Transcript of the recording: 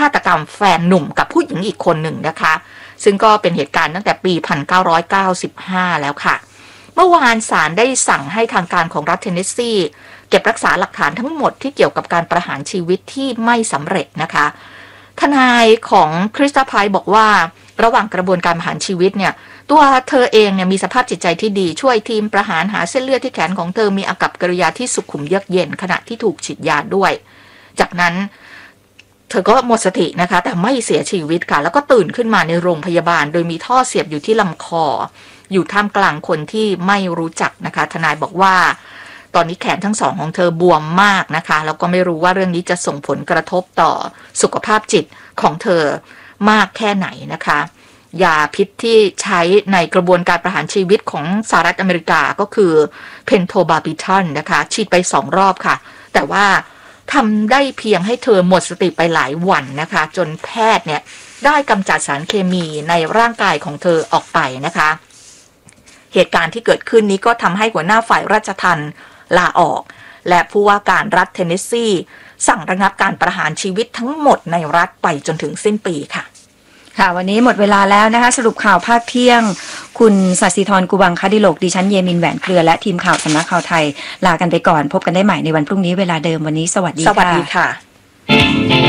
าตกรรมแฟนหนุ่มกับผู้หญิงอีกคนหนึ่งนะคะซึ่งก็เป็นเหตุการณ์ตั้งแต่ปี 1995 แล้วค่ะเมื่อวานศาลได้สั่งให้ทางการของรัฐเทนเนสซีเก็บรักษาหลักฐานทั้งหมดที่เกี่ยวกับการประหารชีวิตที่ไม่สำเร็จนะคะทนายของคริสตาไพร์บอกว่าระหว่างกระบวนการประหารชีวิตเนี่ยตัวเธอเองเนี่ยมีสภาพจิตใจที่ดีช่วยทีมประหารหาเส้นเลือดที่แขนของเธอมีอากัปกิริยาที่สุขุมเยือกเย็นขณะที่ถูกฉีดยาด้วยจากนั้นเธอก็หมดสตินะคะแต่ไม่เสียชีวิตค่ะแล้วก็ตื่นขึ้นมาในโรงพยาบาลโดยมีท่อเสียบอยู่ที่ลำคออยู่ท่ามกลางคนที่ไม่รู้จักนะคะทนายบอกว่าตอนนี้แขนทั้งสองของเธอบวมมากนะคะแล้วก็ไม่รู้ว่าเรื่องนี้จะส่งผลกระทบต่อสุขภาพจิตของเธอมากแค่ไหนนะคะยาพิษที่ใช้ในกระบวนการประหารชีวิตของสหรัฐอเมริกาก็คือเพนโทบาร์บิทัลนะคะฉีดไป2 รอบค่ะแต่ว่าทำได้เพียงให้เธอหมดสติไปหลายวันนะคะจนแพทย์เนี่ยได้กำจัดสารเคมีในร่างกายของเธอออกไปนะคะเหตุการณ์ที่เกิดขึ้นนี้ก็ทำให้หัวหน้าฝ่ายราชทัณฑ์ลาออกและผู้ว่าการรัฐเทนเนสซีสั่งระงับการประหารชีวิตทั้งหมดในรัฐไปจนถึงสิ้นปีค่ะค่ะวันนี้หมดเวลาแล้วนะคะสรุปข่าวภาคเที่ยงคุณศศิธรกุบังคดิโลกดิฉันเยมินแหวนเครือและทีมข่าวสำนักข่าวไทยลากันไปก่อนพบกันได้ใหม่ในวันพรุ่งนี้เวลาเดิมวันนี้สวัสดีค่ะ